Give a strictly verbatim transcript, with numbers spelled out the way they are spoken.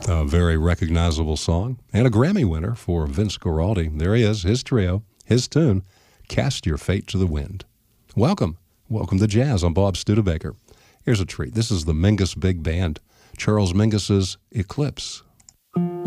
A very recognizable song and a Grammy winner for Vince Guaraldi. There he is, his trio, his tune, Cast Your Fate to the Wind. Welcome. Welcome to Jazz. I'm Bob Studebaker. Here's a treat. This is the Mingus Big Band, Charles Mingus's Eclipse.